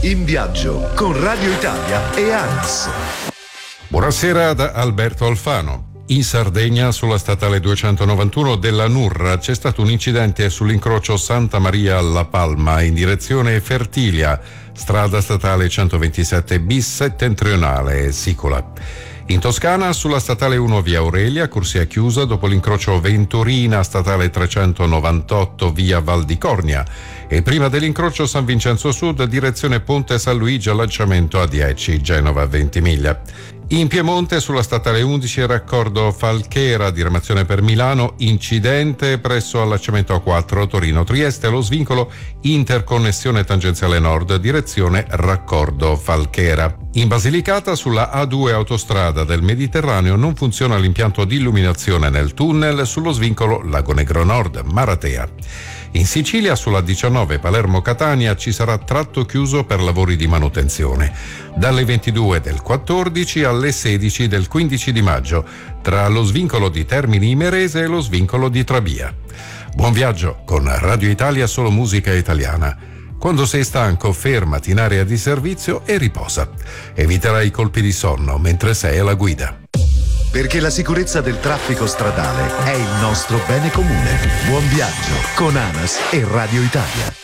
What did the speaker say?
In viaggio con Radio Italia e ANAS. Buonasera da Alberto Alfano. In Sardegna, sulla statale 291 della Nurra, c'è stato un incidente sull'incrocio Santa Maria alla Palma in direzione Fertilia, strada statale 127 bis settentrionale Sicola. In Toscana, sulla statale 1 via Aurelia, corsia chiusa dopo l'incrocio Venturina, statale 398 via Val di Cornia, e prima dell'incrocio San Vincenzo Sud, direzione Ponte San Luigi, allacciamento A10 Genova Ventimiglia. In Piemonte, sulla statale 11 raccordo Falchera, diramazione per Milano, incidente presso allacciamento A4 Torino Trieste, lo svincolo interconnessione tangenziale nord, direzione raccordo Falchera. In Basilicata, sulla A2 autostrada del Mediterraneo, non funziona l'impianto di illuminazione nel tunnel sullo svincolo Lago Negro Nord Maratea. In Sicilia, sulla 19 Palermo-Catania, ci sarà tratto chiuso per lavori di manutenzione dalle 22 del 14 alle 16 del 15 di maggio tra lo svincolo di Termini Imerese e lo svincolo di Trabia. Buon viaggio con Radio Italia, solo musica italiana. Quando sei stanco, fermati in area di servizio e riposa. Eviterai i colpi di sonno mentre sei alla guida. Perché la sicurezza del traffico stradale è il nostro bene comune. Buon viaggio con ANAS e Radio Italia.